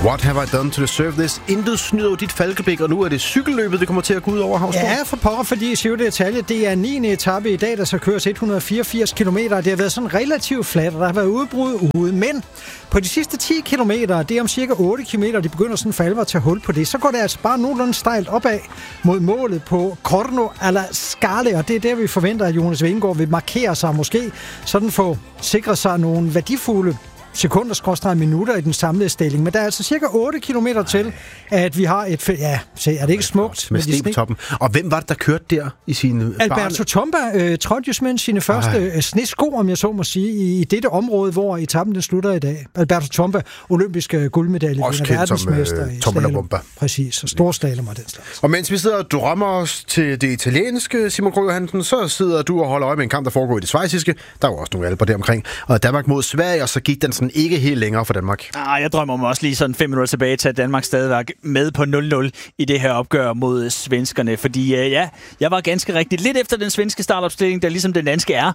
What have I done to deserve this? Intet snyder dit Falkebæk, og nu er det cykelløbet, det kommer til at gå ud over Havsborg. Ja, for pokker, fordi Giro d'Italia, det er 9. etape i dag, der så køres 184 km. Det har været sådan relativt fladt, og der har været udbrud ude. Men på de sidste 10 km, det er om cirka 8 km, de begynder sådan for alvor at tage hul på det. Så går det altså bare nogenlunde stejlt opad mod målet på Corno alla Scale, og det er der, vi forventer, at Jonas Vingegaard vil markere sig måske, sådan få sikret sig nogle værdifulde sekunder, minutter i den samlede stilling. Men der er altså cirka 8 kilometer til, at vi har et... Ja, se, er det ikke smukt? Med sne på toppen. Og hvem var det, der kørte der i sine... Alberto Tomba trådte jo med sine første snesko, om jeg så må sige, i dette område, hvor etappen den slutter i dag. Alberto Tomba, olympisk guldmedalje, verdensmester i slalom. Præcis, og storslalom og den slags. Og mens vi sidder og drømmer os til det italienske, Simon Krøger Hansen, så sidder du og holder øje med en kamp, der foregår i det schweiziske. Der var også nogle alber deromkring. Og Danmark mod Sverige, og så gik den sådan ikke helt længere for Danmark. Jeg drømmer mig også lige sådan 5 minutter tilbage til, at Danmark stadigvæk med på 0-0 i det her opgør mod svenskerne. Fordi jeg var ganske rigtigt lidt efter den svenske startopstilling, der ligesom den danske er,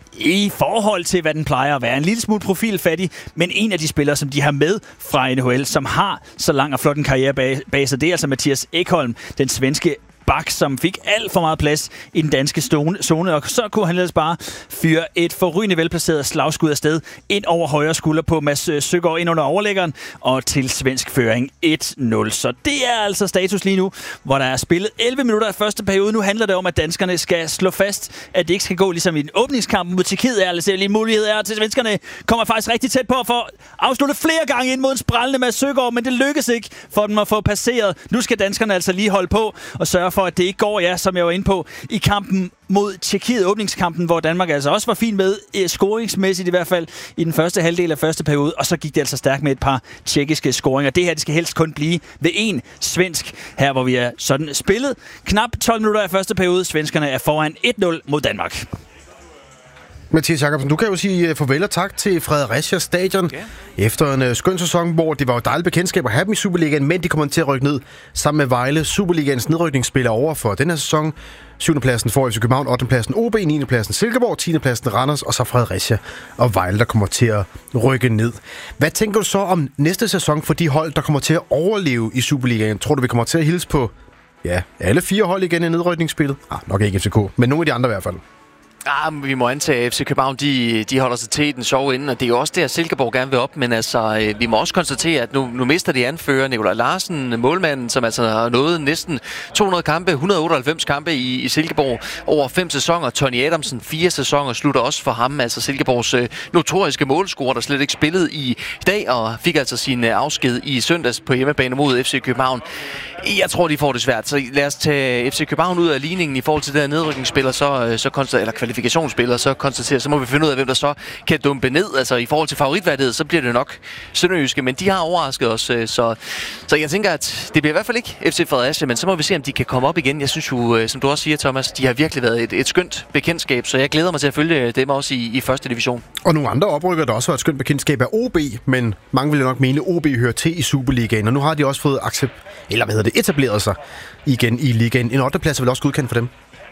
i forhold til, hvad den plejer at være. En lille smule profilfattig, men en af de spillere, som de har med fra NHL, som har så lang og flot en karriere bag sig, det er altså Mattias Ekholm, den svenske bak, som fik alt for meget plads i den danske zone, og så kunne han ellers bare fyre et forrygende velplaceret slagskud afsted ind over højre skulder på Mads Søgaard ind under overlæggeren, og til svensk føring 1-0. Så det er altså status lige nu, hvor der er spillet 11 minutter af første periode. Nu handler det om, at danskerne skal slå fast, at det ikke skal gå ligesom i en åbningskamp mod Tjekkiet. Altså lige mulighed er til svenskerne kommer faktisk rigtig tæt på at få afsluttet flere gange ind mod en sprællende Mads Søgaard, men det lykkes ikke for dem at få passeret. Nu skal danskerne altså lige holde på og sørge for, at det ikke går, som jeg var inde på, i kampen mod Tjekkiet, åbningskampen, hvor Danmark altså også var fin med, scoringsmæssigt i hvert fald, i den første halvdel af første periode, og så gik det altså stærkt med et par tjekkiske scoringer. Det her, det skal helst kun blive ved en svensk, her hvor vi er sådan spillet. Knap 12 minutter af første periode, svenskerne er foran 1-0 mod Danmark. Mathias Jacobsen, du kan jo sige farvel og tak til Fredericia Stadion. Efter en skøn sæson, hvor det var jo dejligt bekendtskab at have dem i Superligaen, men de kommer til at rykke ned sammen med Vejle. Superligaens nedrykningsspiller over for den her sæson. 7. pladsen for FC København, 8. pladsen OB, 9. pladsen Silkeborg, 10. pladsen Randers, og så Fredericia og Vejle, der kommer til at rykke ned. Hvad tænker du så om næste sæson for de hold, der kommer til at overleve i Superligaen? Tror du, vi kommer til at hilse på alle 4 hold igen i nedrykningsspillet? Nok ikke FCK, men nogle af de andre i hvert fald. Vi må antage, at FC København de holder sig til den sjove ende, og det er jo også der, Silkeborg gerne vil op, men altså, vi må også konstatere, at nu mister de anfører Nikolaj Larsen, målmanden, som altså har nået næsten 200 kampe, 198 kampe i Silkeborg over 5 sæsoner. Tony Adamsen, 4 sæsoner, slutter også for ham, altså Silkeborgs notoriske målscorer, der slet ikke spillede i dag, og fik altså sin afsked i søndags på hjemmebane mod FC København. Jeg tror, de får det svært, så lad os tage FC København ud af ligningen i forhold til det her nedrykningsspiller, eller kvalifikationsspiller, så må vi finde ud af, hvem der så kan dumpe ned. Altså i forhold til favoritværdighed, så bliver det nok sønderjyske, men de har overrasket os, så jeg tænker, at det bliver i hvert fald ikke FC Fredericia, men så må vi se, om de kan komme op igen. Jeg synes jo, som du også siger, Thomas, de har virkelig været et skønt bekendtskab, så jeg glæder mig til at følge dem også i første division. Og nogle andre oprykker, der også var et skønt bekendtskab, er OB, men mange vil jo nok mene, at OB hører til i Superligaen, og nu har de også fået etableret sig igen i ligaen. En 8. plads er vel også godkendt for dem?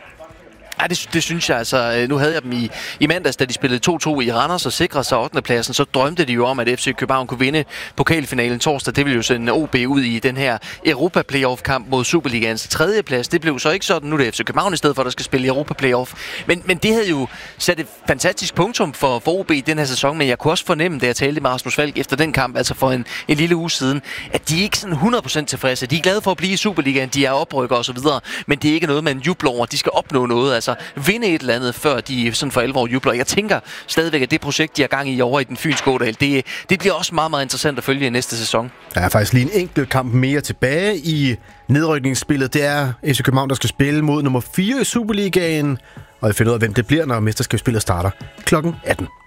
Ja, det synes jeg. Altså, nu havde jeg dem i mandags, da de spillede 2-2 i Randers og sikrede sig 8. pladsen. Så drømte de jo om, at FC København kunne vinde pokalfinalen torsdag. Det ville jo sende OB ud i den her Europa-playoff-kamp mod Superligaens 3. plads. Det blev så ikke sådan. Nu er det FC København i stedet for, der skal spille Europa-playoff. Men det havde jo sat et fantastisk punktum for OB i den her sæson. Men jeg kunne også fornemme, da jeg talte med Rasmus Falk efter den kamp, altså for en lille uge siden, at de ikke sådan 100% tilfredse. De er glade for at blive i Superligaen. De er oprykker og så videre. Men det er ikke noget, man jubler over. De skal opnå noget. Altså vinde et eller andet, før de sådan for alvor jubler. Jeg tænker stadigvæk, at det projekt, de har gang i over i den fynske Ådal, det bliver også meget, meget interessant at følge i næste sæson. Der er faktisk lige en enkelt kamp mere tilbage i nedrykningsspillet. Det er FC København, der skal spille mod nummer 4 i Superligaen, og vi finder ud af, hvem det bliver, når mesterskabsspillet starter kl. 18.